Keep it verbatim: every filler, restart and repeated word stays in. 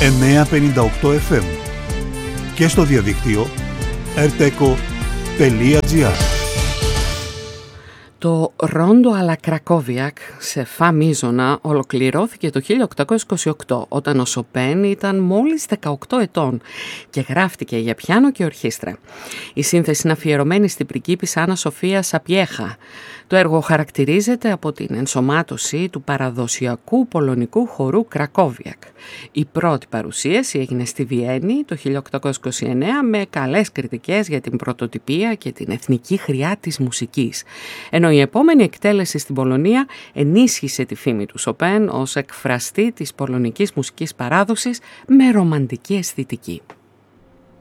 εννιακόσια πενήντα οκτώ εφ εμ και στο διαδίκτυο ερτέκο τελεία τζι άρ. Το Ρόντο αλλά Κρακόβιακ σε φα μείζωνα ολοκληρώθηκε το χίλια οκτακόσια είκοσι οκτώ, όταν ο Σοπέν ήταν μόλις δεκαοκτώ ετών και γράφτηκε για πιάνο και ορχήστρα. Η σύνθεση είναι αφιερωμένη στην πριγκίπισσα Άννα Σοφία Σαπιέχα. Το έργο χαρακτηρίζεται από την ενσωμάτωση του παραδοσιακού πολωνικού χορού Κρακόβιακ. Η πρώτη παρουσίαση έγινε στη Βιέννη το χίλια οκτακόσια είκοσι εννέα με καλές κριτικές για την πρωτοτυπία και την εθνική χρειά της μουσικής. Ενώ η επόμενη εκτέλεση στην Πολωνία ενίσχυσε τη φήμη του Σοπέν ως εκφραστή της πολωνικής μουσικής παράδοσης με ρομαντική αισθητική.